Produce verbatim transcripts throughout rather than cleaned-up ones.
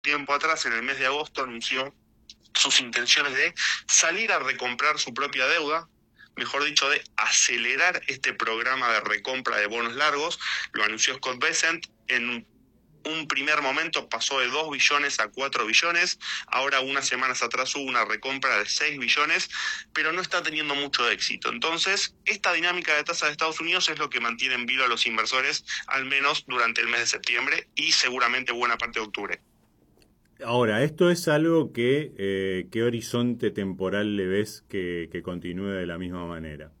tiempo atrás, en el mes de agosto, anunció sus intenciones de salir a recomprar su propia deuda, mejor dicho, de acelerar este programa de recompra de bonos largos. Lo anunció Scott Bessent. En un primer momento pasó de dos billones a cuatro billones, ahora unas semanas atrás hubo una recompra de seis billones, pero no está teniendo mucho éxito. Entonces, esta dinámica de tasa de Estados Unidos es lo que mantiene en vilo a los inversores, al menos durante el mes de septiembre y seguramente buena parte de octubre. Ahora, esto es algo que, eh, ¿qué horizonte temporal le ves que, que continúe de la misma manera?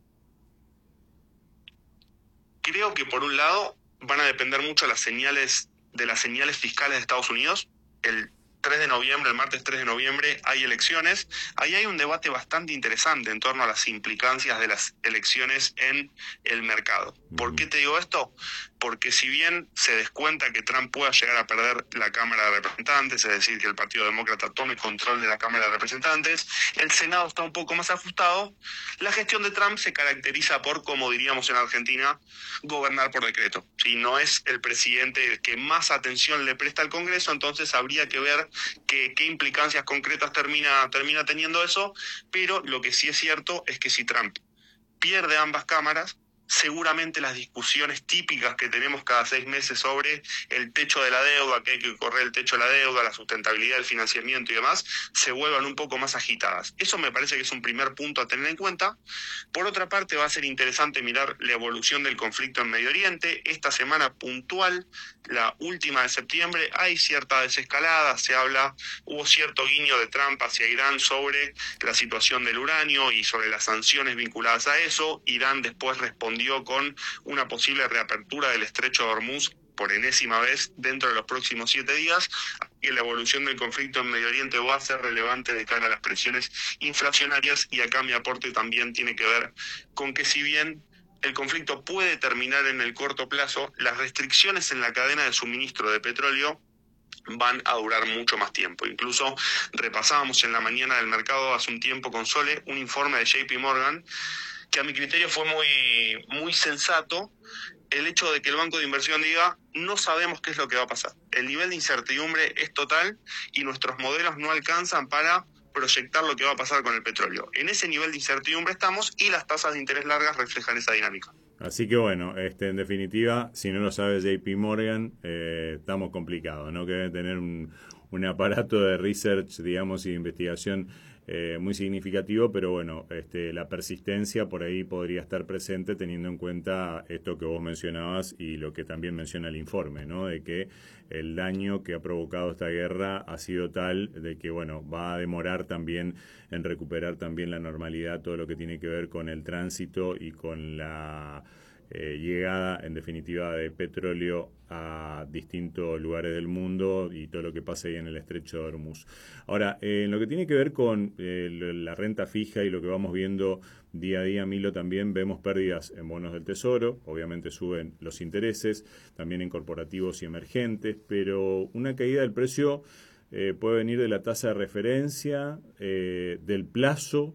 Creo que por un lado van a depender mucho las señales de las señales fiscales de Estados Unidos. El tres de noviembre, el martes tres de noviembre, hay elecciones. Ahí hay un debate bastante interesante en torno a las implicancias de las elecciones en el mercado. ¿Por Ujú. qué te digo esto? Porque si bien se descuenta que Trump pueda llegar a perder la Cámara de Representantes, es decir, que el Partido Demócrata tome control de la Cámara de Representantes, el Senado está un poco más ajustado. La gestión de Trump se caracteriza por, como diríamos en Argentina, gobernar por decreto. Si no es el presidente el que más atención le presta al Congreso, entonces habría que ver qué, qué implicancias concretas termina, termina teniendo eso, pero lo que sí es cierto es que si Trump pierde ambas cámaras, seguramente las discusiones típicas que tenemos cada seis meses sobre el techo de la deuda, que hay que correr el techo de la deuda, la sustentabilidad del financiamiento y demás, se vuelvan un poco más agitadas. Eso me parece que es un primer punto a tener en cuenta. Por otra parte, va a ser interesante mirar la evolución del conflicto en Medio Oriente. Esta semana puntual, la última de septiembre, hay cierta desescalada, se habla, hubo cierto guiño de Trump hacia Irán sobre la situación del uranio y sobre las sanciones vinculadas a eso. Irán después respondió con una posible reapertura del estrecho de Hormuz por enésima vez dentro de los próximos siete días, y la evolución del conflicto en Medio Oriente va a ser relevante de cara a las presiones inflacionarias. Y acá mi aporte también tiene que ver con que si bien el conflicto puede terminar en el corto plazo, las restricciones en la cadena de suministro de petróleo van a durar mucho más tiempo. Incluso repasábamos en la mañana del mercado hace un tiempo con Sole un informe de J P Morgan que a mi criterio fue muy, muy sensato. El hecho de que el banco de inversión diga: no sabemos qué es lo que va a pasar. El nivel de incertidumbre es total y nuestros modelos no alcanzan para proyectar lo que va a pasar con el petróleo. En ese nivel de incertidumbre estamos y las tasas de interés largas reflejan esa dinámica. Así que bueno, este, en definitiva, si no lo sabe J P Morgan, eh, estamos complicados, ¿no? Que debe tener un, un aparato de research, digamos, y de investigación eh, muy significativo, pero bueno, este, la persistencia por ahí podría estar presente teniendo en cuenta esto que vos mencionabas y lo que también menciona el informe, ¿no? De que el daño que ha provocado esta guerra ha sido tal de que, bueno, va a demorar también en recuperar también la normalidad, todo lo que tiene que ver con el tránsito y con la eh, llegada, en definitiva, de petróleo a distintos lugares del mundo y todo lo que pasa ahí en el estrecho de Hormuz. Ahora, eh, en lo que tiene que ver con eh, la renta fija y lo que vamos viendo día a día, Milo, también vemos pérdidas en bonos del tesoro, obviamente suben los intereses, también en corporativos y emergentes, pero una caída del precio eh, puede venir de la tasa de referencia, eh, del plazo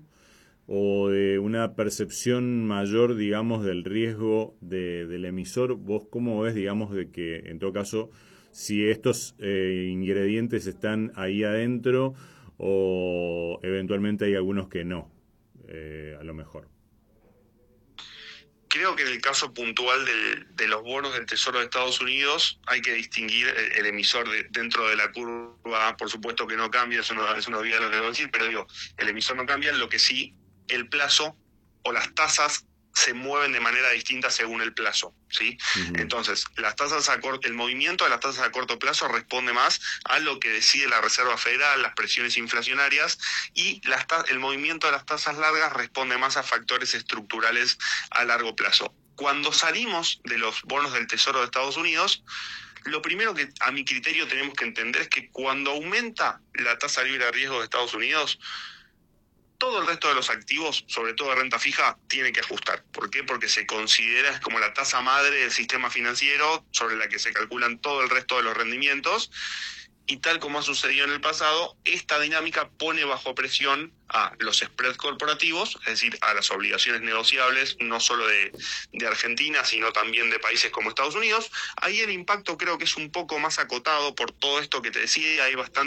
o de una percepción mayor, digamos, del riesgo de, del emisor. ¿Vos cómo ves, digamos, de que en todo caso, si estos eh, ingredientes están ahí adentro o eventualmente hay algunos que no, eh, a lo mejor? Creo que en el caso puntual del, de los bonos del Tesoro de Estados Unidos hay que distinguir el, el emisor de, dentro de la curva. Por supuesto que no cambia, eso no es una obviedad lo que debo decir, pero digo, el emisor no cambia, lo que sí, el plazo o las tasas se mueven de manera distinta según el plazo, ¿sí? Ujú. Entonces, las tasas a corto, el movimiento de las tasas a corto plazo responde más a lo que decide la Reserva Federal, las presiones inflacionarias, y las, el movimiento de las tasas largas responde más a factores estructurales a largo plazo. Cuando salimos de los bonos del Tesoro de Estados Unidos, lo primero que a mi criterio tenemos que entender es que cuando aumenta la tasa libre de riesgo de Estados Unidos, todo el resto de los activos, sobre todo de renta fija, tiene que ajustar. ¿Por qué? Porque se considera como la tasa madre del sistema financiero sobre la que se calculan todo el resto de los rendimientos. y tal como ha sucedido en el pasado, esta dinámica pone bajo presión a los spreads corporativos, es decir, a las obligaciones negociables, no solo de, de Argentina, sino también de países como Estados Unidos. Ahí el impacto creo que es un poco más acotado por todo esto que te decía, hay bastante